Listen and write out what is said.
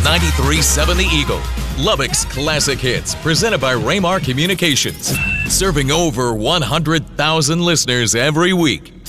93.7 The Eagle, Lubbock's classic hits, presented by Raymar Communications. Serving over 100,000 listeners every week.